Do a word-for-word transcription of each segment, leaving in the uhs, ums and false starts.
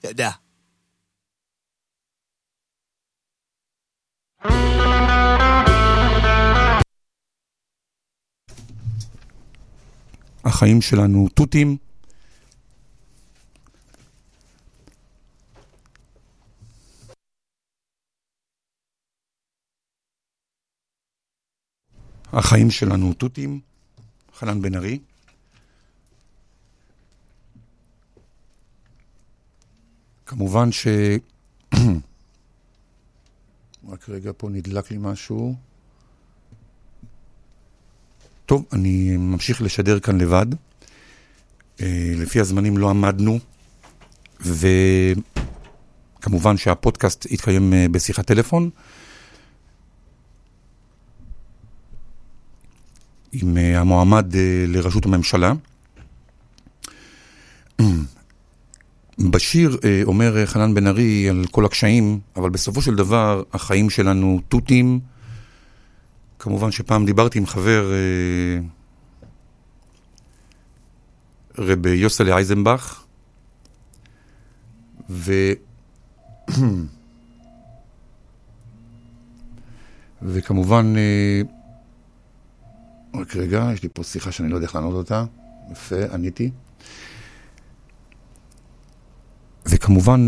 אתה יודע. החיים שלנו תותים. החיים שלנו תותים. חנן בן ארי. כמובן ש... רק רגע, פה נדלק לי משהו. טוב, אני ממשיך לשדר כאן לבד. לפי הזמנים לא עמדנו, וכמובן שהפודקאסט יתקיים בשיחת טלפון. עם המועמד לראשות הממשלה. בשיר אומר חנן בן ארי על כל הקשיים, אבל בסופו של דבר החיים שלנו תותים. כמובן שפעם דיברתי עם חבר רב יוסלי אייזנבך, ו... וכמובן, רק רגע, יש לי פה שיחה שאני לא יודע איך לענות אותה. יפה, עניתי. וכמובן,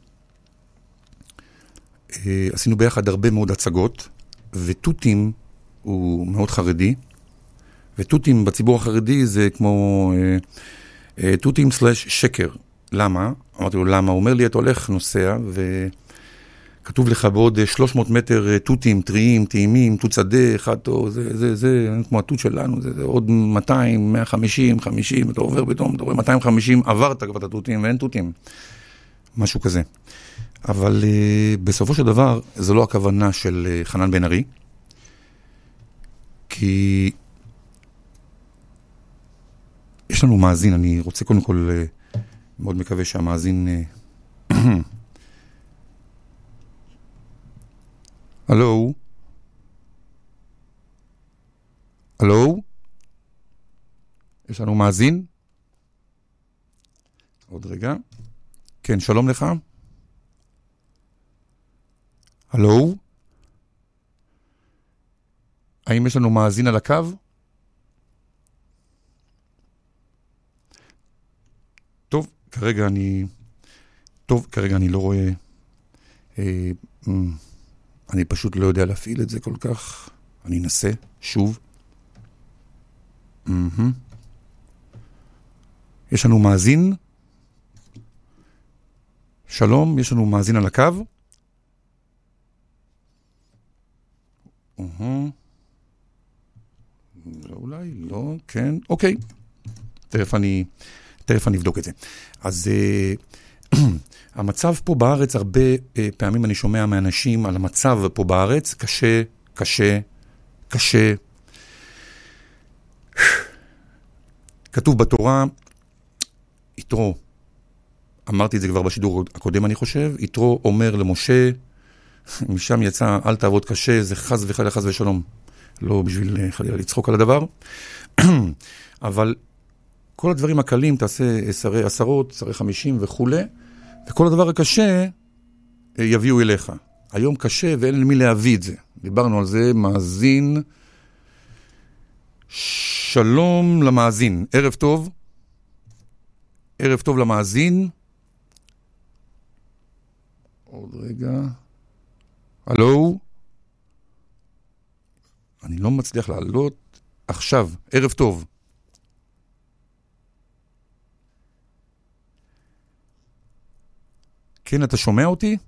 עשינו ביחד הרבה מאוד הצגות, וטוטים הוא מאוד חרדי, וטוטים בציבור החרדי זה כמו טוטים סלש שקר. למה? אמרתי לו, למה? הוא אומר לי, אתה הולך, נוסע, וכתוב לך בעוד שלוש מאות מטר טוטים, טריים, טעימים, טוט שדה, אחד או זה, זה, זה, כמו הטוט שלנו, זה, זה עוד מאתיים, מאה וחמישים, חמישים, אתה עובר פתאום, אתה רואה מאתיים וחמישים, עברת כבר את הטוטים, ואין טוטים. משהו כזה. אבל uh, בסופו של דבר, זו לא הכוונה של uh, חנן בן ארי, כי יש לנו מאזין, אני רוצה קודם כל, uh, מאוד מקווה שהמאזין... Uh... הלו? הלו? יש לנו מאזין? עוד רגע. כן, שלום לך. הלו? האם יש לנו מאזין על הקו? טוב, כרגע אני... טוב, כרגע אני לא רואה... אה, אני פשוט לא יודע להפעיל את זה כל כך. אני אנסה שוב. Mm-hmm. יש לנו מאזין? שלום, יש לנו מאזין על הקו? Uh-huh. אולי לא, כן, אוקיי. תכף אני, תכף אני אבדוק את זה. אז uh, המצב פה בארץ, הרבה uh, פעמים אני שומע מאנשים על המצב פה בארץ, קשה, קשה, קשה. כתוב בתורה, יתרו, אמרתי את זה כבר בשידור הקודם אני חושב, יתרו אומר למשה, משם יצא, אל תעבוד קשה, זה חס וחלילה חס ושלום. לא בשביל חלילה לצחוק על הדבר. אבל כל הדברים הקלים, תעשה עשרי עשרות, עשרי חמישים וכו', וכל הדבר הקשה יביאו אליך. היום קשה ואין למי להביא את זה. דיברנו על זה, מאזין. שלום למאזין, ערב טוב. ערב טוב למאזין. עוד רגע. הלו? אני לא מצליח לעלות. עכשיו, ערב טוב. כן, אתה שומע אותי?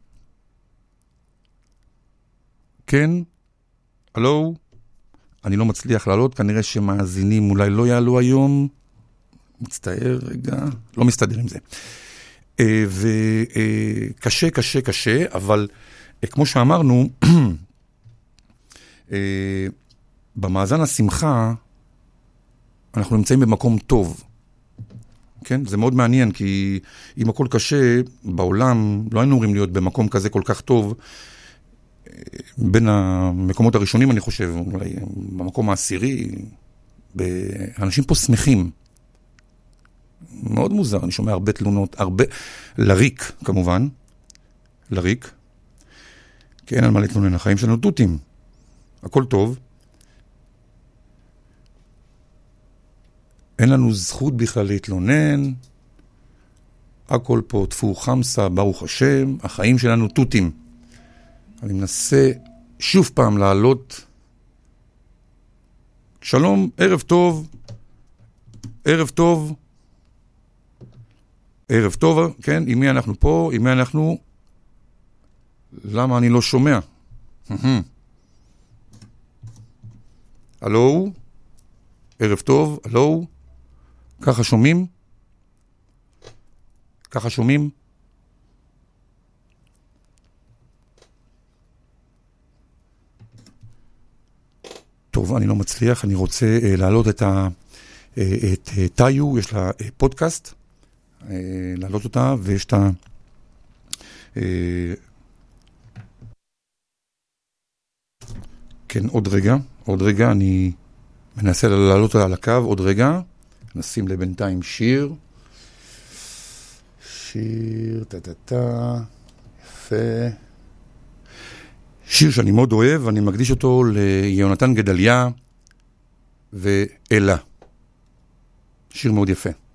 כן? הלו? אני לא מצליח לעלות, כנראה שמאזינים אולי לא יעלו היום. מצטער רגע, לא מסתדר עם זה. וקשה, קשה, קשה, אבל כמו שאמרנו, במאזן השמחה, אנחנו נמצאים במקום טוב. כן? זה מאוד מעניין, כי אם הכל קשה, בעולם לא היינו אומרים להיות במקום כזה כל כך טוב, בין המקומות הראשונים, אני חושב, אולי במקום העשירי, אנשים פה שמחים. מאוד מוזר, אני שומע הרבה תלונות, הרבה, לריק כמובן, לריק, כי אין על מה להתלונן, החיים שלנו תותים, הכל טוב, אין לנו זכות בכלל להתלונן, הכל פה תפו חמסה, ברוך השם, החיים שלנו תותים. אני מנסה שוב פעם לעלות, שלום, ערב טוב, ערב טוב, ערב טוב, כן, עם מי אנחנו פה, עם מי אנחנו, למה אני לא שומע? הלו, ערב טוב, הלו, ככה שומעים? ככה שומעים? טוב, אני לא מצליח, אני רוצה uh, להעלות את, ה, uh, את uh, טאיו, יש לה uh, פודקאסט, uh, להעלות אותה, ויש את ה... Uh, כן, עוד רגע, עוד רגע, אני מנסה להעלות אותה על הקו, עוד רגע, נשים לבינתיים שיר, שיר, טה-טה-טה, יפה. שיר שאני מאוד אוהב, אני מקדיש אותו ליונתן גדליה ואלה. שיר מאוד יפה.